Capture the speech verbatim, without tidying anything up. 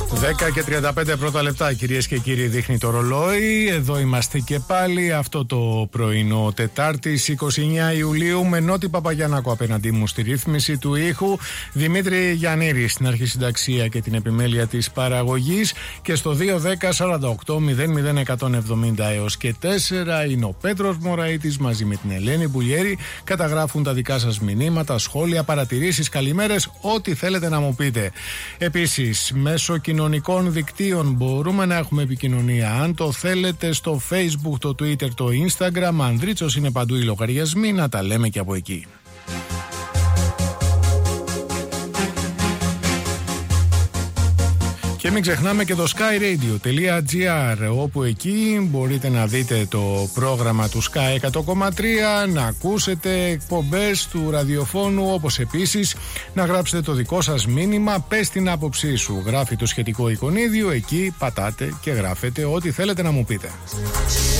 δέκα και τριάντα πέντε πρώτα λεπτά, κυρίες και κύριοι, δείχνει το ρολόι. Εδώ είμαστε και πάλι αυτό το πρωινό Τετάρτης είκοσι εννέα Ιουλίου, με Νότι Παπαγιαννάκο απέναντί μου στη ρύθμιση του ήχου, Δημήτρη Γιαννήρη στην αρχισυνταξία και την επιμέλεια της παραγωγής, και στο δύο δέκα σαράντα οκτώ μηδέν μηδέν εκατόν εβδομήντα έως και τέσσερα είναι ο Πέτρος Μωραΐτης μαζί με την Ελένη Μπουλιέρη. Καταγράφουν τα δικά σας μηνύματα, σχόλια, παρατηρήσεις, καλημέρες, ό,τι θέλετε να μου πείτε. Επίσης, μέσω κοινωνικών δικτύων μπορούμε να έχουμε επικοινωνία. Αν το θέλετε, στο Facebook, το Twitter, το Instagram, Ανδρίτσος είναι παντού οι λογαριασμοί, να τα λέμε και από εκεί. Και μην ξεχνάμε και το skyradio.gr, όπου εκεί μπορείτε να δείτε το πρόγραμμα του Sky εκατό κόμμα τρία, να ακούσετε εκπομπές του ραδιοφώνου, όπως επίσης να γράψετε το δικό σας μήνυμα. Πες την άποψή σου, γράφει το σχετικό εικονίδιο, εκεί πατάτε και γράφετε ό,τι θέλετε να μου πείτε.